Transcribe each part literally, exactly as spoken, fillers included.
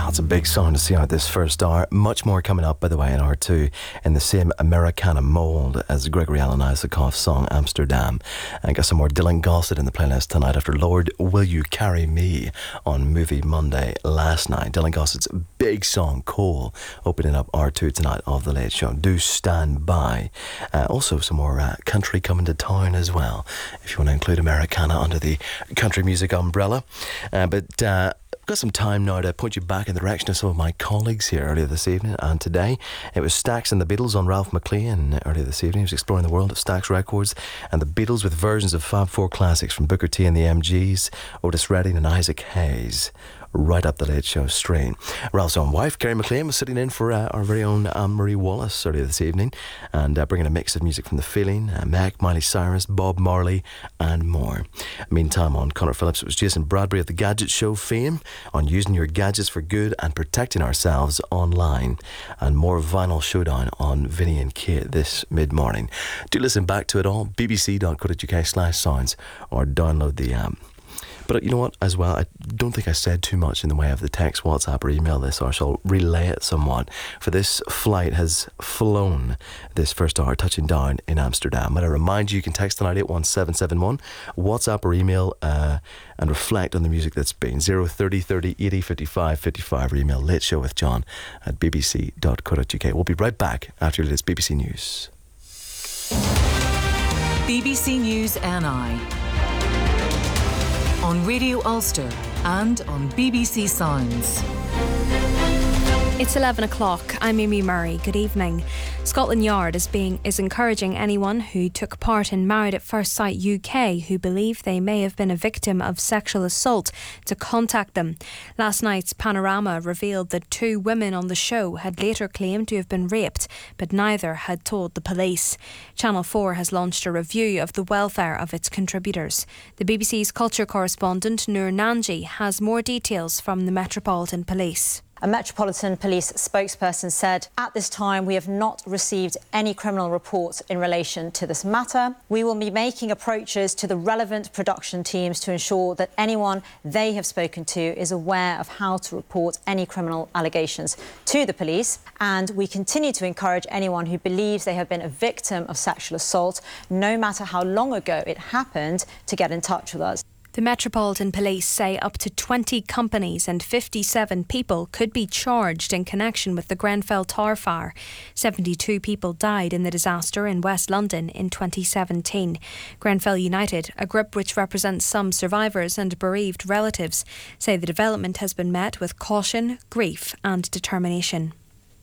It's a big song to see out this first hour. Much more coming up, by the way, in hour two in the same Americana mould as Gregory Alan Isaac's song Amsterdam. And got some more Dylan Gossett in the playlist tonight after Lord Will You Carry Me on Movie Monday last night. Dylan Gossett's big song Coal opening up hour two tonight of The Late Show. Do stand by. Uh, also some more uh, country coming to town as well, if you want to include Americana under the country music umbrella. Uh, but uh, got some time now to point you back in the direction of some of my colleagues here earlier this evening and today. It was Stax and the Beatles on Ralph McLean earlier this evening. He was exploring the world of Stax Records and the Beatles with versions of Fab Four classics from Booker T and the M Gs, Otis Redding and Isaac Hayes. Right up the Late Show stream. Ralph's own wife, Kerry McLean, was sitting in for uh, our very own Anne-Marie Wallace earlier this evening and uh, bringing a mix of music from The Feeling, uh, Mac, Miley Cyrus, Bob Marley and more. Meantime, on Connor Phillips, it was Jason Bradbury of the Gadget Show fame on using your gadgets for good and protecting ourselves online. And more Vinyl Showdown on Vinny and Kate this mid-morning. Do listen back to it all, bbc.co.uk slash sounds, or download the app. Um, But you know what, as well, I don't think I said too much in the way of the text, WhatsApp or email this, or I shall relay it somewhat. For this flight has flown this first hour, touching down in Amsterdam. And I remind you, you can text tonight eight one seven seven one, WhatsApp or email, uh, and reflect on the music that's been. zero thirty thirty eighty fifty-five fifty-five, or email Late Show with John at bbc.co.uk. We'll be right back after it is B B C News. B B C News N I. On Radio Ulster and on B B C Sounds. It's eleven o'clock. I'm Amy Murray. Good evening. Scotland Yard is being is encouraging anyone who took part in Married at First Sight U K who believe they may have been a victim of sexual assault to contact them. Last night's Panorama revealed that two women on the show had later claimed to have been raped, but neither had told the police. Channel four has launched a review of the welfare of its contributors. The B B C's culture correspondent Noor Nanji has more details from the Metropolitan Police. A Metropolitan Police spokesperson said, "At this time, we have not received any criminal reports in relation to this matter. We will be making approaches to the relevant production teams to ensure that anyone they have spoken to is aware of how to report any criminal allegations to the police. And we continue to encourage anyone who believes they have been a victim of sexual assault, no matter how long ago it happened, to get in touch with us." The Metropolitan Police say up to twenty companies and fifty-seven people could be charged in connection with the Grenfell Tower fire. seventy-two people died in the disaster in West London in twenty seventeen. Grenfell United, a group which represents some survivors and bereaved relatives, say the development has been met with caution, grief and determination.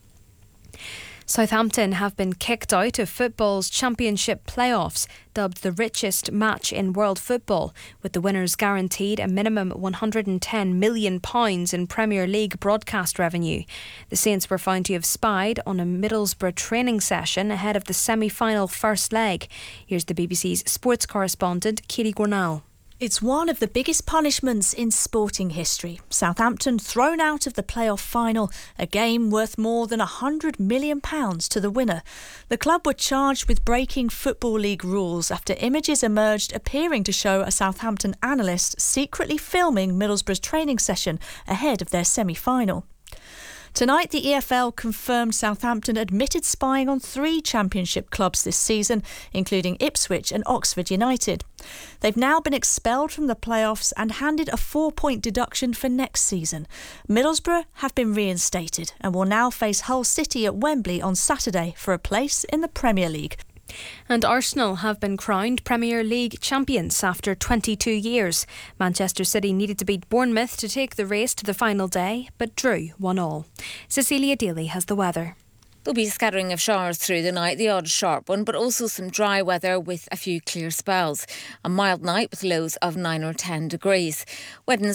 Southampton have been kicked out of football's Championship playoffs, dubbed the richest match in world football, with the winners guaranteed a minimum one hundred ten million pounds in Premier League broadcast revenue. The Saints were found to have spied on a Middlesbrough training session ahead of the semi-final first leg. Here's the B B C's sports correspondent, Katie Gornall. It's one of the biggest punishments in sporting history. Southampton thrown out of the playoff final, a game worth more than one hundred million pounds to the winner. The club were charged with breaking Football League rules after images emerged appearing to show a Southampton analyst secretly filming Middlesbrough's training session ahead of their semi-final. Tonight, the E F L confirmed Southampton admitted spying on three Championship clubs this season, including Ipswich and Oxford United. They've now been expelled from the playoffs and handed a four-point deduction for next season. Middlesbrough have been reinstated and will now face Hull City at Wembley on Saturday for a place in the Premier League. And Arsenal have been crowned Premier League champions after twenty-two years. Manchester City needed to beat Bournemouth to take the race to the final day, but drew one all. Cecilia Daly has the weather. There'll be a scattering of showers through the night, the odd sharp one, but also some dry weather with a few clear spells. A mild night with lows of nine or ten degrees. Wednesday